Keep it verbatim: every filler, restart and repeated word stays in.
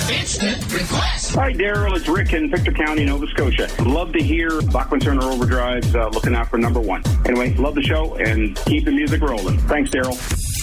Instant request. Hi, Daryl. It's Rick in Victor County, Nova Scotia. Love to hear Bachman Turner Overdrive's uh, Looking Out for Number One. Anyway, love the show and keep the music rolling. Thanks, Daryl.